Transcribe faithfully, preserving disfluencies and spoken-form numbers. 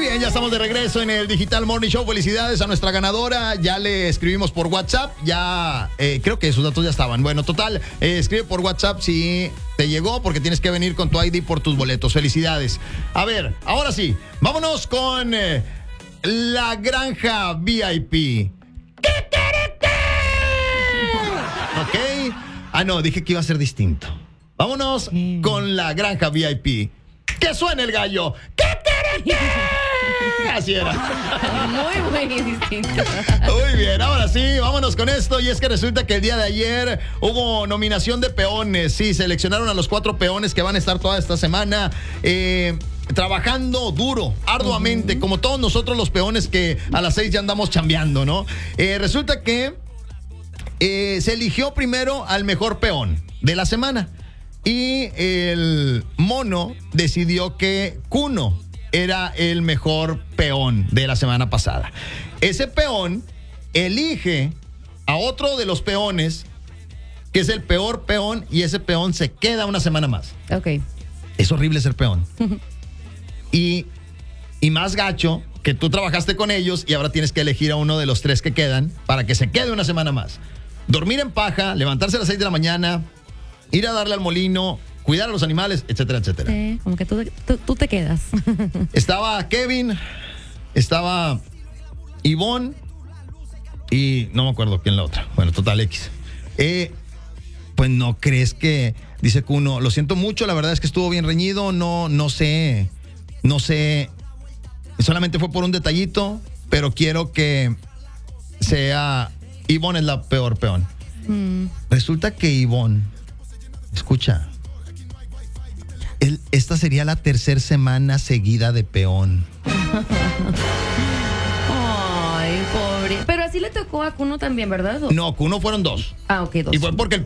bien, ya estamos de regreso en el Digital Morning Show. Felicidades a nuestra ganadora. Ya le escribimos por WhatsApp. Ya, eh, creo que sus datos ya estaban. Bueno, total, eh, escribe por WhatsApp si te llegó, porque tienes que venir con tu I D por tus boletos. Felicidades. A ver, ahora sí, vámonos con eh, la Granja V I P. ¿Ok? Ah, no, dije que iba a ser distinto. Vámonos mm. con la Granja V I P. ¡Que suene el gallo! Así era. Muy, muy distinto. Muy bien, ahora sí, vámonos con esto. Y es que resulta que el día de ayer hubo nominación de peones. Sí, seleccionaron a los cuatro peones que van a estar toda esta semana eh, trabajando duro, arduamente, uh-huh. como todos nosotros los peones que a las seis ya andamos chambeando, ¿no? Eh, resulta que eh, se eligió primero al mejor peón de la semana. Y el mono decidió que Kuno era el mejor peón de la semana pasada. Ese peón elige a otro de los peones, que es el peor peón, y ese peón se queda una semana más. Ok. Es horrible ser peón. y, y más gacho que tú trabajaste con ellos y ahora tienes que elegir a uno de los tres que quedan para que se quede una semana más. Dormir en paja, levantarse a las seis de la mañana, ir a darle al molino, cuidar a los animales, etcétera, etcétera. Sí, como que tú, tú, tú te quedas. Estaba Kevin, estaba Ivonne y no me acuerdo quién la otra. Bueno, total X. Eh, pues no crees que, dice Kuno, lo siento mucho, la verdad es que estuvo bien reñido, no, no sé, no sé, solamente fue por un detallito, pero quiero que sea, Ivonne es la peor peón. Mm. Resulta que Ivonne, escucha, el, esta sería la tercera semana seguida de peón. Ay, pobre. Pero así le tocó a Kuno también, ¿verdad? No, Kuno fueron dos. Ah, ok, dos. Y fue porque el